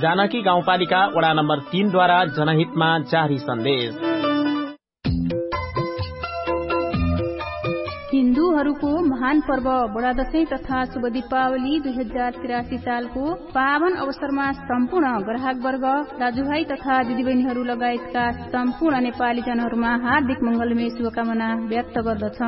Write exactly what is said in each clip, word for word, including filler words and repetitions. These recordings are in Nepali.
जानकी गाउँपालिका वडा नम्बर तीनद्वारा जनहितमा जारी सन्देश। हिन्दूहरूको महान पर्व बडा दशैं तथा शुभ दीपावली दुई हजार तिरासी सालको पावन अवसरमा सम्पूर्ण ग्राहकवर्ग, दाजुभाइ तथा दिदीबहिनीहरू लगायतका सम्पूर्ण नेपाली जनहरूमा हार्दिक मंगलमय शुभकामना व्यक्त गर्दछौ।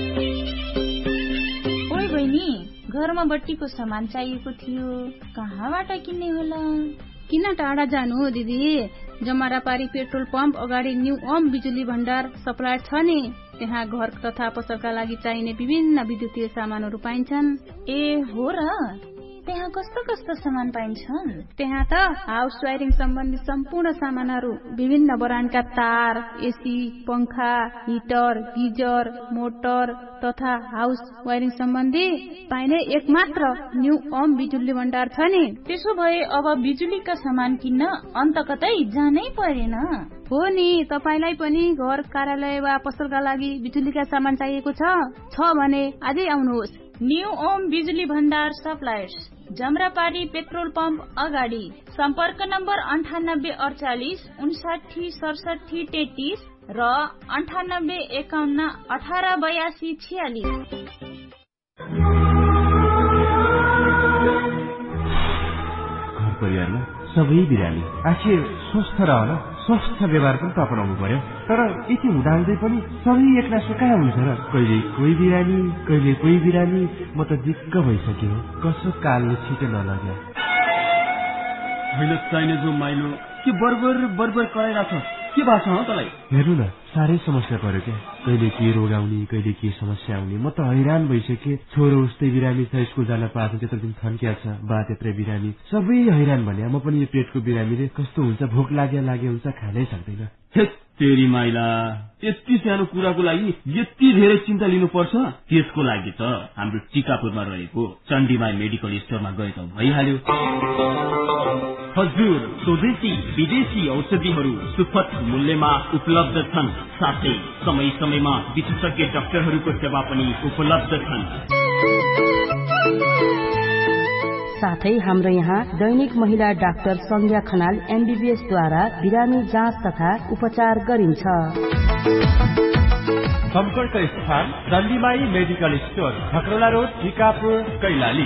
ओइ बहिनी, घरमा बत्तीको सामान चाहिएको थियो, कहाँबाट किन्ने होला? किन टाढा जानु दिदी, जमारापारी पेट्रोल पम्प अगाडि न्यू ओम बिजुली भण्डार सप्लायर छ नि। त्यहाँ घर तथा पसलका लागि चाहिने विभिन्न विद्युतीय सामानहरू पाइन्छन्। ए हो र, त्यहाँ कस्तो कस्तो सामान पाइन्छन्? त्यहाँ त हाउस वायरिङ सम्बन्धी सम्पूर्ण सामानहरू, विभिन्न ब्रान्डका तार, एसी, पंखा, हिटर, गिजर, मोटर तथा हाउस वायरिङ सम्बन्धी पाइने एकमात्र न्यू ओम बिजुली भण्डार छ नि। त्यसो भए अब बिजुलीका सामान किन्न अन्त कतै जानै परेन। हो नि, तपाईलाई पनि घर, कार्यालय वा पसलका लागि बिजुलीका सामान चाहिएको छ छ भने आजै आउनुहोस्। न्यू ओम बिजुली भण्डार सप्लायर्स, जमरापारी पेट्रोल पम्प अगाडि। सम्पर्क नम्बर अन्ठानब्बे अडचालिस उन्साठी सडसठी तेत्तीस र अन्ठानब्बे एकाउन्न अठार बयासी छियालिस। घर परिवारमा सबै बिरामी आखिर स्वस्थ रहन स्वस्थ व्यवहार पनि त अपनाउनु पर्यो। तर यति हुँदाहुँदै पनि सबै एकनासो कहाँ हुन्छ र? कहिले कोही बिरामी, कहिले कोही बिरामी। म त दिक्क भइसक्यो, कसो कालले छिटो नलग्यो। होइन चाहिने जो माइलो के बर्बर बर्बर कराइरहेको छ, के भएको छ तँलाई? हेर्नु न, साह्रै समस्या पर्यो क्या। कहिले के रोग आउने, कहिले के समस्या आउने। म त हैरान भइसके। छोरो उस्तै बिरामी छ, स्कुल जान पाएको त्यत्रो दिन थन्किया छ, बा त्यत्रै बिरामी, सबै हैरान भने। म पनि यो पेटको बिरामीले कस्तो हुन्छ, भोक लाग्यो लाग्यो हुन्छ, खानै सक्दैन। तेरी माइला, यति सानो कुराको लागि यति धेरै चिन्ता लिनुपर्छ? त्यसको लागि त हाम्रो टिकापुरमा रहेको चण्डीमाई मेडिकल स्टोरमा गए त भइहाल्यो। हजुर, स्वदेशी विदेशी औषधिहरू सुपथ मूल्यमा उपलब्ध छन्। साथै समय समयमा विशेषज्ञ डाक्टरहरूको सेवा पनि उपलब्ध छन्। साथै हाम्रो यहाँ दैनिक महिला डाक्टर संज्ञा खनाल एमबीबीएस द्वारा बिरामी जाँच तथा उपचार गरिन्छ। सम्पर्क स्थान चण्डीमाई medical store, खकरला road, Tikapur, Kailali.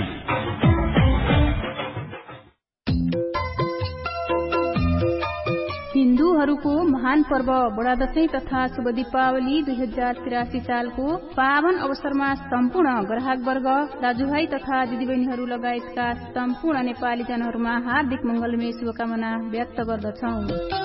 हिन्दूहरूको महान पर्व बडा दशैं तथा शुभ दीपावली दुई हजार तिरासी सालको पावन अवसरमा सम्पूर्ण ग्राहकवर्ग, दाजुभाइ तथा दिदीबहिनीहरू लगायतका सम्पूर्ण नेपाली जनहरूमा हार्दिक मंगलमय शुभकामना व्यक्त गर्दछौ।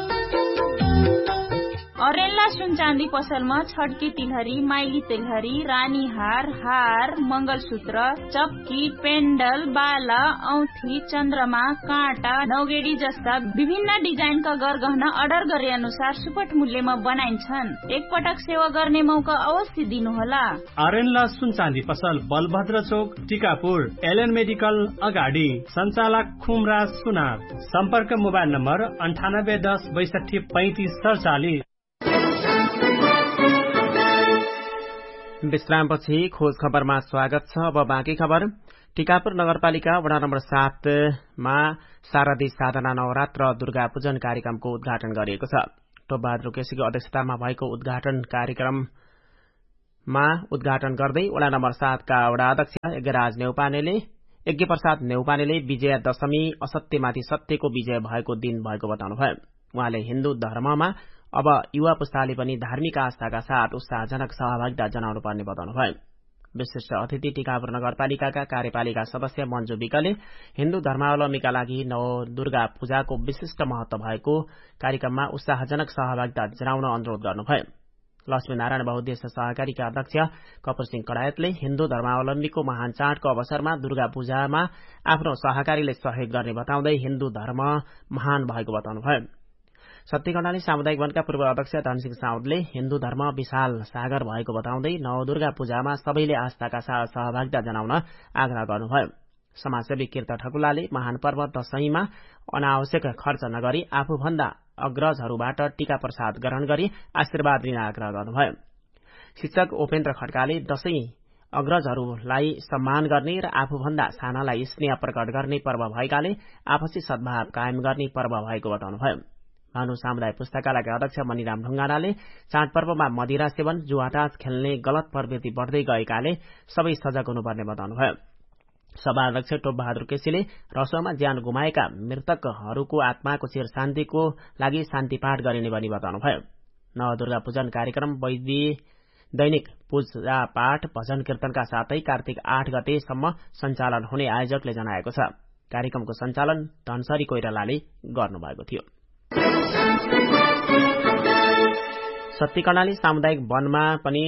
अरेन्ला सुन चाँदी पसलमा छड्की तिलहरी, माइली तिलहरी, रानी हार, हार, मंगलसूत्र, चप्की, पेन्डल, बाला, औंठी, चन्द्रमा, काँटा, नौगेडी जस्ता विभिन्न डिजाइनका गरगहना अर्डर गरे अनुसार सुपथ मूल्यमा बनाइन्छन्। एकपटक सेवा गर्ने मौका अवश्य दिनुहोला। अरेन्ला सुन चाँदी पसल, बलभद्र चोक, टिकापुर, एलएन मेडिकल अगाडि। सञ्चालक खुमराज सुनार। सम्पर्क मोबाइल नम्बर अन्ठानब्बे दस बैसठी पैंतिस सडचालिस। विश्रामपछि खोज खबरमा स्वागत छ। अब बाँकी खबर। टिकापुर नगरपालिका वडा नम्बर सातमा शारदी साधना नवरात्र दुर्गा पूजन कार्यक्रमको उद्घाटन गरिएको छ। टोपबहादुर केसीको अध्यक्षतामा भएको उद्घाटन कार्यक्रममा उद्घाटन गर्दै वडा नम्बर सातका वडा अध्यक्ष यज्ञराज नेउपानेले यज्ञ प्रसाद नेउपानेले विजया दशमी असत्यमाथि सत्यको विजय भएको दिन भएको बताउनुभयो। उहाँले हिन्दू धर्ममा अब युवा पुस्ताले पनि धार्मिक आस्थाका साथ उत्साहजनक सहभागिता जनाउनु पर्ने बताउनुभयो। विशिष्ट अतिथि टिकापुर नगरपालिकाका कार्यपालिका सदस्य मञ्जु विकले हिन्दू धर्मावलम्बीका लागि नव दुर्गा पूजाको विशिष्ट महत्व भएको कार्यक्रममा उत्साहजनक सहभागिता जनाउन अनुरोध गर्नुभयो। लक्ष्मीनारायण बहुद्देश्य सहकारीका अध्यक्ष कपूर सिंह कडायतले हिन्दू धर्मावलम्बीको महान चाडको अवसरमा दुर्गा पूजामा आफ्नो सहकारीले सहयोग गर्ने बताउँदै हिन्दू धर्म महान भएको बताउनुभयो। सत्तीगण्डाले सामुदायिक वनका पूर्व अध्यक्ष धनसिंह साउदले हिन्दू धर्म विशाल सागर भएको बताउँदै नवदुर्गा पूजामा सबैले आस्थाका साथ सहभागिता जनाउन आग्रह गर्नुभयो। समाजसेवी कीर्त ठकुलाले महान पर्व दशैंमा अनावश्यक खर्च नगरी आफूभन्दा अग्रजहरूबाट टीका प्रसाद ग्रहण गरी आशीर्वाद लिन आग्रह गर्नुभयो। शिक्षक उपेन्द्र खड्काले दशैं अग्रजहरूलाई सम्मान गर्ने र आफूभन्दा सानालाई स्नेह प्रकट गर्ने पर्व भएकाले आपसी सद्भाव कायम गर्ने पर्व भएको बताउनुभयो। भानु सामुदायिक पुस्तकालयका अध्यक्ष मणिराम ढुङ्गानाले चाडपर्वमा मदिरा सेवन जुवातास खेल्ने गलत प्रवृत्ति बढ्दै गएकाले सबै सजग हुनुपर्ने बताउनुभयो। सभा अध्यक्ष टोपबहादुर केसीले रसोमा ज्यान गुमाएका मृतकहरूको आत्माको चिर शान्तिको लागि शान्ति पाठ गरिने भनी बताउनुभयो। नवदुर्गा पूजन कार्यक्रम वैदी दैनिक पूजा पाठ भजन कीर्तनका साथै कार्तिक आठ गतेसम्म सञ्चालन हुने आयोजकले जनाएको छ। कार्यक्रमको सञ्चालन धनसरी कोइरालाले गर्नुभएको थियो। सत्ती कर्णाली सामुदायिक वनमा पनि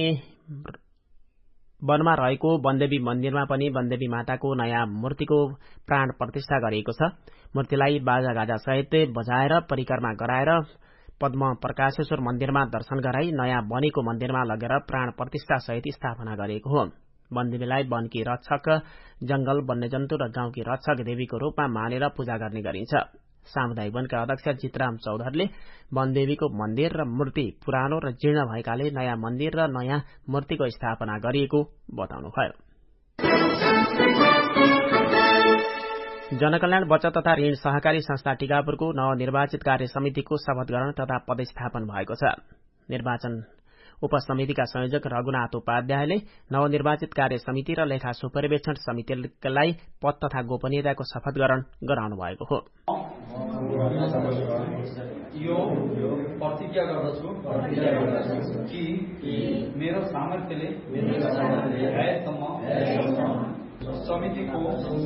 वनमा रहेको वनदेवी मन्दिरमा पनि वनदेवी माताको नयाँ मूर्तिको प्राण प्रतिष्ठा गरिएको छ। मूर्तिलाई बाजागाजा सहित बजाएर परिक्रमा गराएर पद्म प्रकाशेश्वर मन्दिरमा दर्शन गराई नयाँ बनेको मन्दिरमा लगेर प्राण प्रतिष्ठा सहित स्थापना गरिएको हो। वनदेवीलाई वनकी रक्षक, जंगल, वन्यजन्तु र गाउँकी रक्षक देवीको रूपमा मानेर पूजा गर्ने गरिन्छ। सामुदायिक वनका अध्यक्ष चितराम चौधरीले वनदेवीको मन्दिर र मूर्ति पुरानो र जीर्ण भएकाले नयाँ मन्दिर र नयाँ मूर्तिको स्थापना गरिएको बताउनुभयो। जनकल्याण बचत तथा ऋण सहकारी संस्था टिकापुरको नवनिर्वाचित कार्य समितिको शपथ ग्रहण तथा पदस्थापन भएको छ। निर्वाचन उपसमितिका संयोजक रघुनाथ उपाध्यायले नवनिर्वाचित कार्य समिति र लेखा सुपरिवेक्षण समितिलाई पद तथा गोपनीयताको शपथ ग्रहण गराउनु भएको हो। यो प्रतिज्ञा गर्दछु कि मेरो सामर्थ्यले भ्याएसम्म समितिको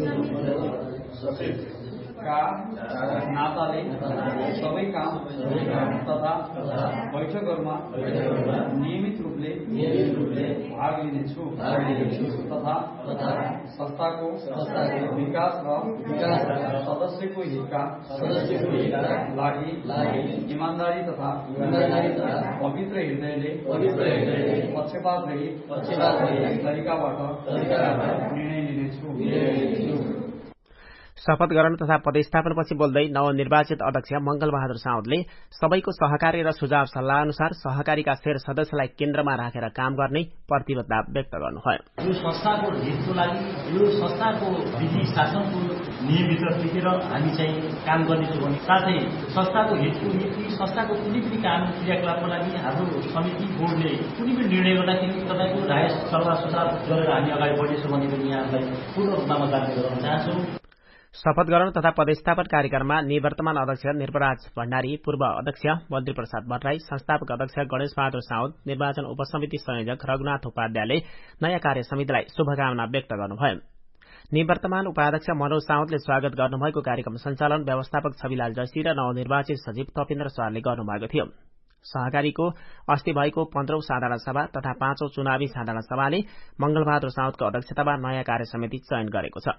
का नाताले सबै काम तथा बैठकहरूमा नियमित रूपले भाग लिनेछु तथा संस्थाको विकास र सदस्यको हितका लागि इमान्दारी तथा पवित्र हृदयले पक्षपात रहित तरिकाबाट निर्णय लिनेछु। शपथ ग्रहण तथा पदस्थापनपछि बोल्दै नवनिर्वाचित अध्यक्ष मंगल बहादुर साउदले सबैको सहकारी र सुझाव सल्लाह अनुसार सहकारीका शेर सदस्यलाई केन्द्रमा राखेर काम गर्ने प्रतिबद्धता व्यक्त गर्नुभयो। यो संस्थाको हितको लागि यो संस्थाको विधि शासनको नियमभित्र टिकेर हामी चाहिँ काम गर्नेछौँ भने साथै संस्थाको हितको निम्ति संस्थाको कुनै पनि कानून क्रियाकलापको लागि हाम्रो समिति बोर्डले कुनै पनि निर्णय गर्दाखेरि तपाईँको राय सल्लाह सुझाव गरेर हामी अगाडि बढ्नेछौँ भने पनि यहाँलाई पूर्ण रूपमा म जानकारी गराउन चाहन्छु। शपथ ग्रहण तथा पदस्थापन कार्यक्रममा निवर्तमान अध्यक्ष निर्पराज भण्डारी, पूर्व अध्यक्ष बद्री प्रसाद भट्टराई, संस्थापक अध्यक्ष गणेश बहादुर साउद, निर्वाचन उपसमिति संयोजक रघुनाथ उपाध्यायले नयाँ कार्य समितिलाई शुभकामना व्यक्त गर्नुभयो। निवर्तमान उपाध्यक्ष मनोज साउदले स्वागत गर्नुभएको कार्यक्रम सञ्चालन व्यवस्थापक छविलाल जैसी र नवनिर्वाचित सचिव तपेन्द्र सरले गर्नुभएको थियो। सहकारीको अस्ति भएको पन्ध्रौं साधारण सभा तथा पाँचौं चुनावी साधारण सभाले मंगलबहादुर साउदको अध्यक्षतामा नयाँ कार्य समिति चयन गरेको छ।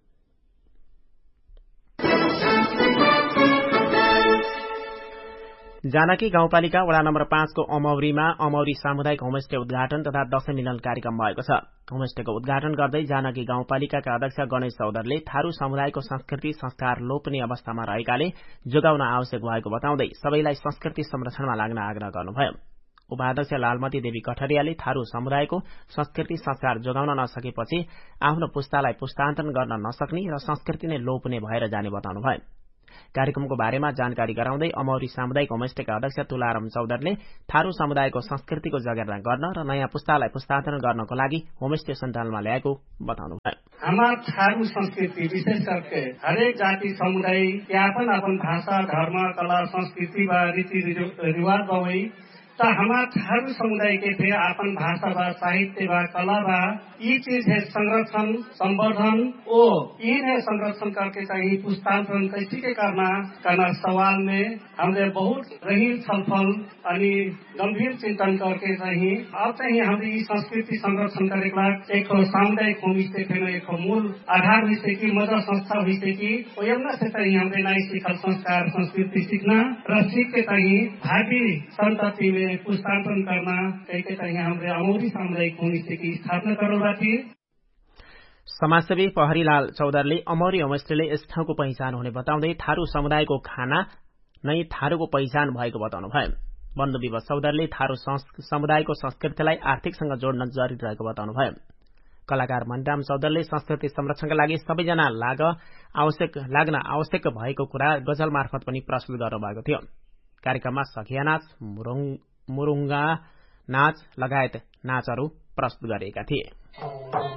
जानकी गाउँपालिका वडा नम्बर पाँचको अमौरीमा अमौरी सामुदायिक होमस्टे उद्घाटन तथा दशैं मिलन कार्यक्रम भएको छ। होमस्टेको उद्घाटन गर्दै जानकी गाउँपालिकाका अध्यक्ष गणेश चौधरीले थारू समुदायको संस्कृति संस्कार लोप्ने अवस्थामा रहेकाले जोगाउन आवश्यक भएको बताउँदै सबैलाई संस्कृति संरक्षणमा लाग्न आग्रह गर्नुभयो। उपाध्यक्ष लालमती देवी कठरियाले थारू समुदायको संस्कृति संस्कार जोगाउन नसकेपछि आफ्नो पुस्तालाई पुस्तान्तरण गर्न नसक्ने र संस्कृति नै लोप्ने भएर जाने बताउनुभयो। कार्यक्रमको बारेमा जानकारी गराउँदै अमौरी सामुदायिक होमस्टेका अध्यक्ष तुलाराम चौधरीले थारू समुदायको संस्कृतिको जगेर्ना गर्न र नयाँ पुस्तालाई पुस्तान्तरण गर्नको लागि होमस्टे सञ्चालनमा ल्याएको बताउनुभयो। हमारा थारू संस्कृति विशेष करके हरेक जाति समुदाय के अपन अपन भाषा, धर्म, कला, संस्कृति व रीति रिवाज बवई तो हमारा थारू समुदाय के थे अपन भाषा व साहित्य व कला व ये चीज है संरक्षण संवर्धन ओ इन्हें संरक्षण करके चाहिए पुस्तांतरण कैसे के करना करना सवाल में हमने बहुत रही छलफल अनि गंभीर चिंतन करके चाहिए अब चाहिए हमने ये संस्कृति संरक्षण करे एक सामुदायिक होमस्टे थे एक मूल आधार विषय की मदद संस्था विषय की यमुना से चाहिए हमने नई शिखर संस्कार संस्कृति सीखना र सीख के चाहिए भावी संतति में पुस्तांतरण करना कहते चाहिए हमने अमौरी सामुदायिक होमस्टे की स्थापना करो। समाजसेवी पहरीलाल चौधरीले अमौरी होमस्टेले यस ठाउँको पहिचान हुने बताउँदै थारू समुदायको खाना नै थारूको पहिचान भएको बताउनुभयो। बन्धु विवश चौधरीले थारू समुदायको संस्कृतिलाई आर्थिकसँग जोड्न जरुरी रहेको बताउनुभयो। कलाकार मनिराम चौधरीले संस्कृति संरक्षणका लागि सबैजना लाग आवश्यक लाग्न आवश्यक भएको कुरा गजल मार्फत पनि प्रस्तुत गर्नुभएको थियो। कार्यक्रममा सखिया नाच, मुरुङ्गा नाच लगायत नाचहरू प्रस्तुत गरिएका थिए।